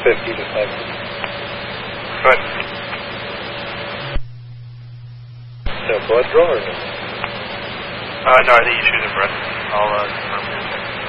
50 to 7. Good. No blood draw or no? No, I think you shoot him, Brett. I'll confirm in a second.